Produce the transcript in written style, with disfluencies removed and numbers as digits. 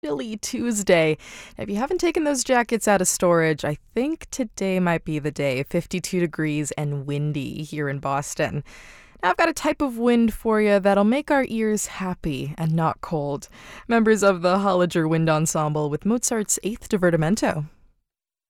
chilly Tuesday. If you haven't taken those jackets out of storage, I think today might be the day. 52 degrees and windy here in Boston. Now I've got a type of wind for you that'll make our ears happy and not cold. Members of the Holliger Wind Ensemble with Mozart's Eighth Divertimento.